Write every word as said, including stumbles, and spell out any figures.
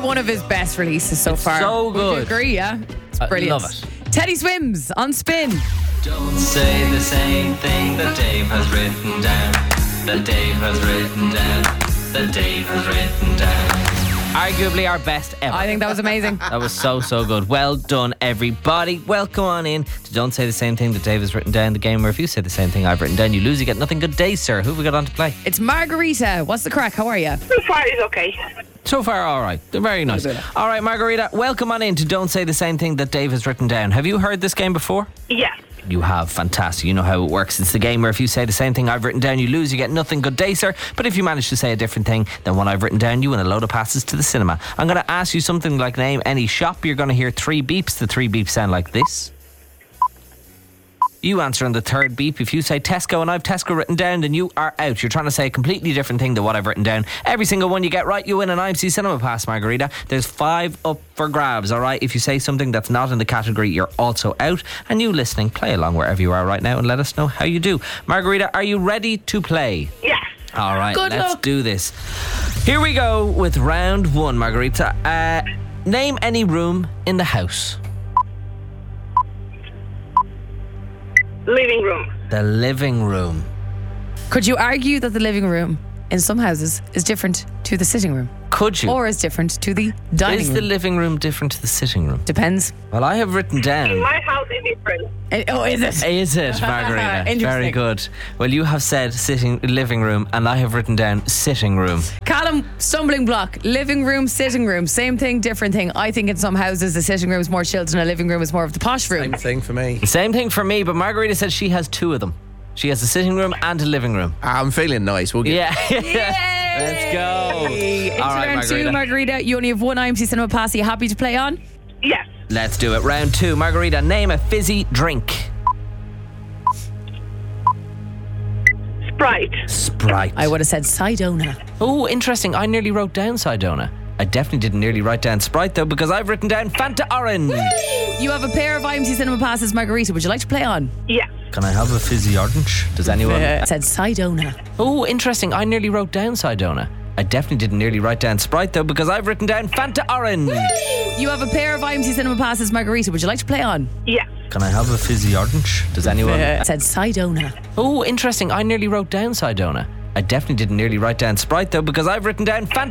one of his best releases so It's far. so Would you good. agree, yeah? It's I brilliant. love it. Teddy Swims on Spin. Don't say the same thing that Dave has written down. That Dave has written down. That Dave has written down. Arguably our best ever. I think that was amazing. That was so, so good. Well done, everybody. Welcome on in to Don't Say the Same Thing that Dave has written down, the game where if you say the same thing I've written down, you lose, you get nothing. Good day, sir. Who have we got on to play? It's Margarita. What's the crack? How are you? So far, it's okay. So far, all right. Very nice. All right, Margarita, welcome on in to Don't Say the Same Thing that Dave has written down. Have you heard this game before? Yeah. You have. Fantastic. You know how it works. It's the game where if you say the same thing I've written down, you lose, you get nothing. Good day, sir. But if you manage to say a different thing than what I've written down, you win a load of passes to the cinema. I'm going to ask you something like name any shop. You're going to hear three beeps. The three beeps sound like this. You answer on the third beep. If you say Tesco and I've Tesco written down, then you are out. You're trying to say a completely different thing than what I've written down. Every single one you get right, you win an I M C Cinema Pass, Margarita. There's five up for grabs, all right? If you say something that's not in the category, you're also out. And you listening, play along wherever you are right now and let us know how you do. Margarita, are you ready to play? Yeah. All right, Good let's luck. do this. Here we go with round one, Margarita. Uh, name any room in the house. Living room. The living room. Could you argue that the living room in some houses is different to the sitting room? Could you? Or is different to the dining Is room? the living room different to the sitting room? Depends. Well, I have written In down. my house, it's different. Eh, Oh, is it? Is it, Margarita? Interesting. Very good. Well, you have said sitting living room, and I have written down sitting room. Callum, stumbling block. Living room, sitting room. Same thing, different thing. I think in some houses the sitting room is more chilled and a living room is more of the posh room. Same thing for me. Same thing for me, but Margarita said she has two of them. She has a sitting room and a living room. I'm feeling nice. We'll get Yeah. Let's go. Into All right, round Margarita. two, Margarita. You only have one I M C Cinema Pass. Are you happy to play on? Yes. Let's do it. Round two. Margarita, name a fizzy drink. Sprite. Sprite. I would have said Sidona. Oh, interesting. I nearly wrote down Sidona. I definitely didn't nearly write down Sprite, though, because I've written down Fanta Orange. You have a pair of I M C Cinema Passes, Margarita. Would you like to play on? Yes. Can I have a fizzy orange? Does anyone? I said Sidona. Oh, interesting. I nearly wrote down Sidona. I definitely didn't nearly write down Sprite, though, because I've written down Fanta Orange. You have a pair of I M C Cinema Passes, Margarita. Would you like to play on? Yes. Can I have a fizzy orange? Does anyone? I said Sidona. Oh, interesting. I nearly wrote down Sidona. I definitely didn't nearly write down Sprite, though, because I've written down Fanta